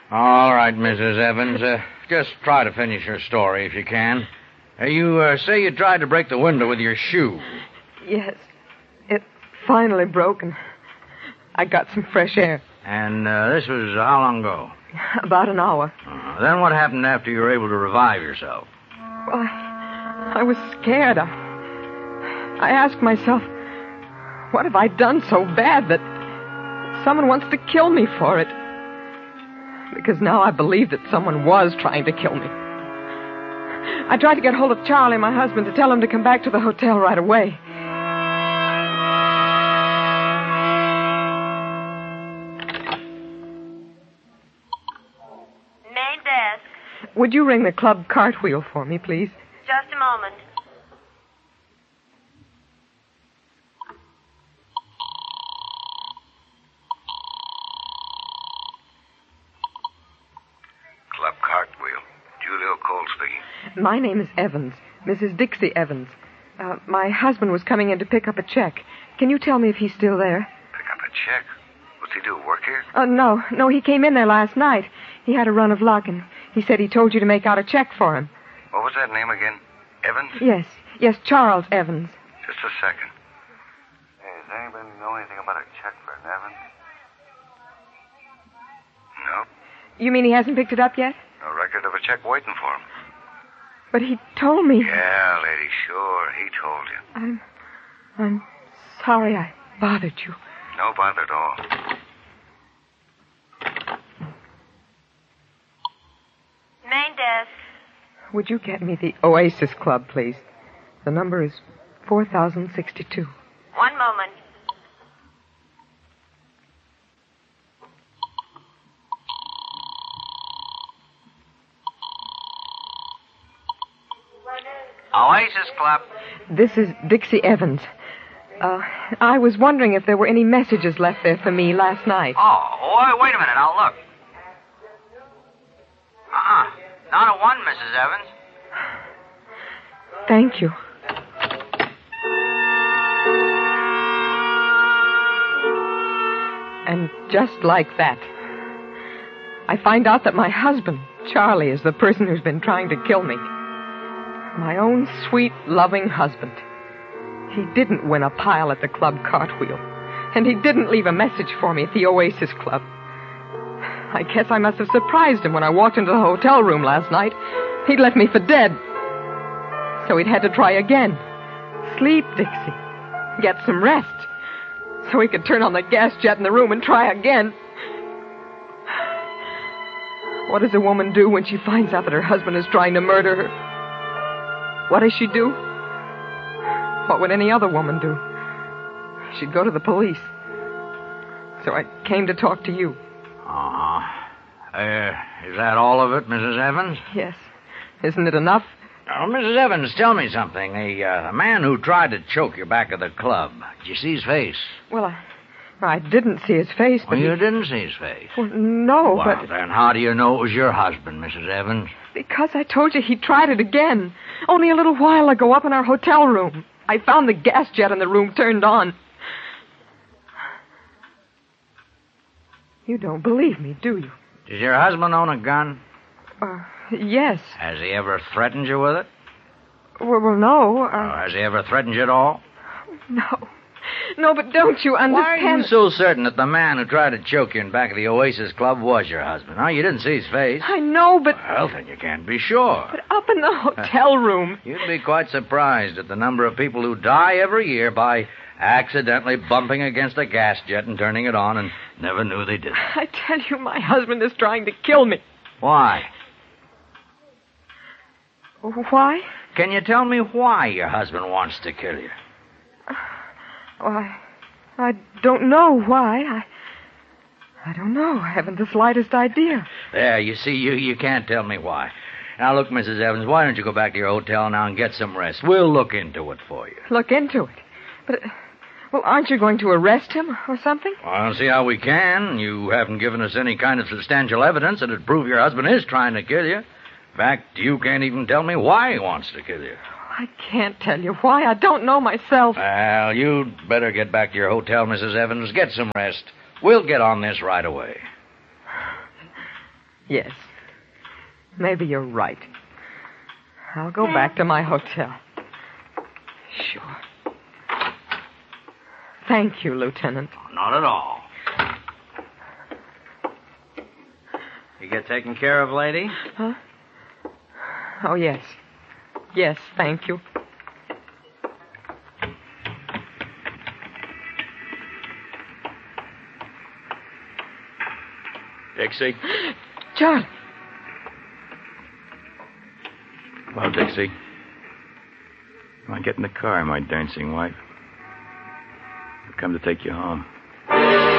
All right, Mrs. Evans. Just try to finish your story if you can. You say you tried to break the window with your shoe. Yes. It finally broke, and I got some fresh air. And this was how long ago? About an hour. Then what happened after you were able to revive yourself? Well, I was scared. I asked myself, what have I done so bad that someone wants to kill me for it? Because now I believe that someone was trying to kill me. I tried to get hold of Charlie, my husband, to tell him to come back to the hotel right away. Main desk. Would you ring the club cartwheel for me, please? Just a moment. Club Cartwheel. Julio Cole speaking. My name is Evans, Mrs. Dixie Evans. My husband was coming in to pick up a check. Can you tell me if he's still there? Pick up a check? What's he do, work here? No, he came in there last night. He had a run of luck, and he said he told you to make out a check for him. What was that name again? Evans? Yes, Charles Evans. Just a second. Hey, does anybody know anything about a check for an Evans? Nope. You mean he hasn't picked it up yet? No record of a check waiting for him. But he told me... Yeah, lady, sure, he told you. I'm sorry I bothered you. No bother at all. Main desk. Would you get me the Oasis Club, please? The number is 4062. One moment. Oasis Club. This is Dixie Evans. I was wondering if there were any messages left there for me last night. Oh, wait a minute. I'll look. Not a one, Mrs. Evans. Thank you. And just like that, I find out that my husband, Charlie, is the person who's been trying to kill me. My own sweet, loving husband. He didn't win a pile at the club cartwheel. And he didn't leave a message for me at the Oasis Club. I guess I must have surprised him when I walked into the hotel room last night. He'd left me for dead. So he'd had to try again. Sleep, Dixie. Get some rest. So he could turn on the gas jet in the room and try again. What does a woman do when she finds out that her husband is trying to murder her? What does she do? What would any other woman do? She'd go to the police. So I came to talk to you. Is that all of it, Mrs. Evans? Yes. Isn't it enough? Oh, Mrs. Evans, tell me something. The man who tried to choke you back at the club, did you see his face? Well, I didn't see his face, but... Well, you didn't see his face? Well, no, well, but... then how do you know it was your husband, Mrs. Evans? Because I told you he tried it again. Only a little while ago up in our hotel room. I found the gas jet in the room turned on. You don't believe me, do you? Does your husband own a gun? Yes. Has he ever threatened you with it? Well, no. Has he ever threatened you at all? No. No, but don't you understand... Why are you so certain that the man who tried to choke you in back of the Oasis Club was your husband? Huh? You didn't see his face. I know, but... Well, then you can't be sure. But up in the hotel room... You'd be quite surprised at the number of people who die every year by accidentally bumping against a gas jet and turning it on and never knew they did it. I tell you, my husband is trying to kill me. Why? Why? Can you tell me why your husband wants to kill you? Why, I don't know why. I don't know. I haven't the slightest idea. There, you see, you can't tell me why. Now, look, Mrs. Evans, why don't you go back to your hotel now and get some rest? We'll look into it for you. Look into it? But, well, aren't you going to arrest him or something? Well, I don't see how we can. You haven't given us any kind of substantial evidence that would prove your husband is trying to kill you. In fact, you can't even tell me why he wants to kill you. I can't tell you why. I don't know myself. Well, you'd better get back to your hotel, Mrs. Evans. Get some rest. We'll get on this right away. Yes. Maybe you're right. I'll go back to my hotel. Sure. Thank you, Lieutenant. Not at all. You get taken care of, lady? Huh? Oh, yes. Yes, thank you. Dixie? Charlie. Well, Dixie. Come on, get in the car, my dancing wife. I've come to take you home.